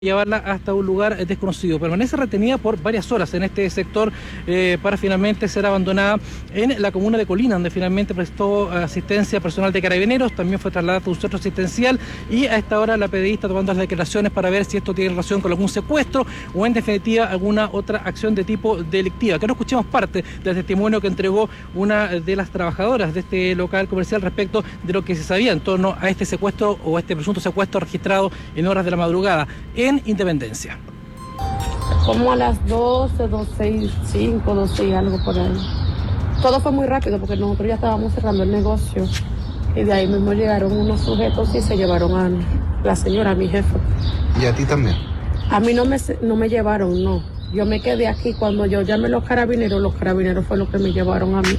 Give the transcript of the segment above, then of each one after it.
llevarla hasta un lugar desconocido. Permanece retenida por varias horas en este sector para finalmente ser abandonada en la comuna de Colina, donde finalmente prestó asistencia personal de Carabineros. También fue trasladada a un centro asistencial y a esta hora la PDI está tomando las declaraciones para ver si esto tiene relación con algún secuestro o en definitiva alguna otra acción de tipo delictiva. Que no escuchemos parte del testimonio que entregó una de las trabajadoras de este local comercial respecto de lo que se sabía en torno a este secuestro o este presunto secuestro registrado en horas de la madrugada en Independencia. Como a las 12, 12:05, 12 y algo por ahí. Todo fue muy rápido porque nosotros ya estábamos cerrando el negocio y de ahí mismo llegaron unos sujetos y se llevaron a la señora, a mi jefa. ¿Y a ti también? A mí no me llevaron, no. Yo me quedé aquí cuando yo llamé a los carabineros fue lo que me llevaron a mí.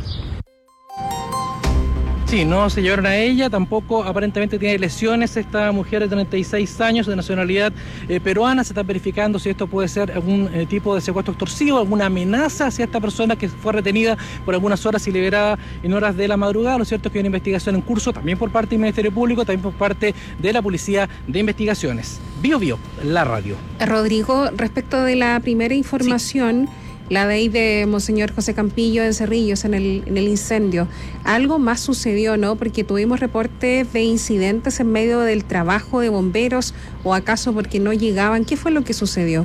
Sí, no se llevaron a ella, tampoco aparentemente tiene lesiones esta mujer de 36 años de nacionalidad peruana. Se está verificando si esto puede ser algún tipo de secuestro extorsivo, alguna amenaza hacia esta persona que fue retenida por algunas horas y liberada en horas de la madrugada. Lo cierto es que hay una investigación en curso también por parte del Ministerio Público, también por parte de la Policía de Investigaciones. Bio, la radio. Rodrigo, respecto de la primera información... Sí. La de ahí de Monseñor José Campillo de Cerrillos en el incendio. Algo más sucedió, ¿no? Porque tuvimos reportes de incidentes en medio del trabajo de bomberos o acaso porque no llegaban. ¿Qué fue lo que sucedió?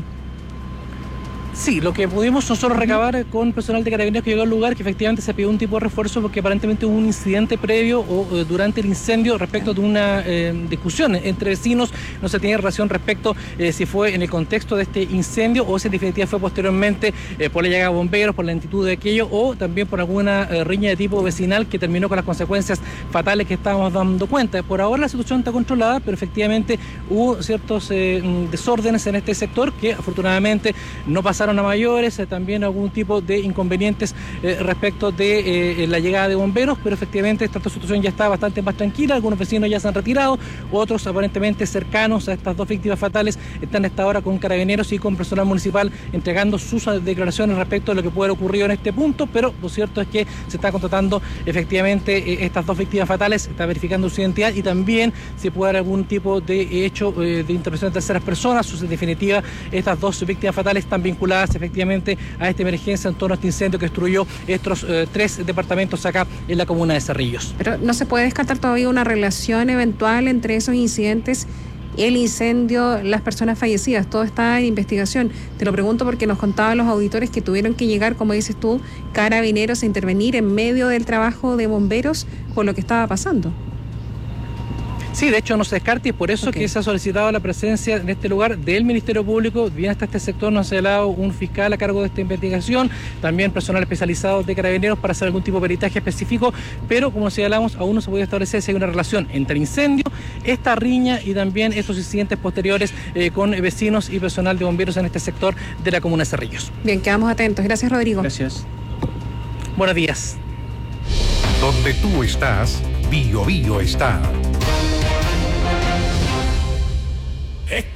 Sí, lo que pudimos nosotros recabar con personal de Carabineros que llegó al lugar, que efectivamente se pidió un tipo de refuerzo porque aparentemente hubo un incidente previo o durante el incendio respecto de una discusión entre vecinos. No se tiene relación respecto si fue en el contexto de este incendio o si en definitiva fue posteriormente por la llegada de bomberos, por la lentitud de aquello o también por alguna riña de tipo vecinal que terminó con las consecuencias fatales que estábamos dando cuenta. Por ahora la situación está controlada, pero efectivamente hubo ciertos desórdenes en este sector que afortunadamente no pasaron a mayores, también algún tipo de inconvenientes respecto de la llegada de bomberos, pero efectivamente esta situación ya está bastante más tranquila. Algunos vecinos ya se han retirado, otros aparentemente cercanos a estas dos víctimas fatales están a esta hora con Carabineros y con personal municipal entregando sus declaraciones respecto de lo que puede haber ocurrido en este punto, pero lo cierto es que se está constatando efectivamente estas dos víctimas fatales, se está verificando su identidad y también si puede haber algún tipo de hecho de intervención de terceras personas o en definitiva estas dos víctimas fatales están vinculadas efectivamente a esta emergencia en torno a este incendio que destruyó estos 3 departamentos acá en la comuna de Cerrillos. Pero no se puede descartar todavía una relación eventual entre esos incidentes, el incendio, las personas fallecidas, todo está en investigación. Te lo pregunto porque nos contaban los auditores que tuvieron que llegar, como dices tú, Carabineros a intervenir en medio del trabajo de bomberos por lo que estaba pasando. Sí, de hecho no se descarta y es por eso que se ha solicitado la presencia en este lugar del Ministerio Público. Bien hasta este sector nos ha señalado un fiscal a cargo de esta investigación, también personal especializado de Carabineros para hacer algún tipo de peritaje específico, pero como señalamos, aún no se puede establecer si hay una relación entre el incendio, esta riña y también estos incidentes posteriores con vecinos y personal de bomberos en este sector de la comuna de Cerrillos. Bien, quedamos atentos. Gracias, Rodrigo. Gracias. Buenos días. Donde tú estás, Bio está.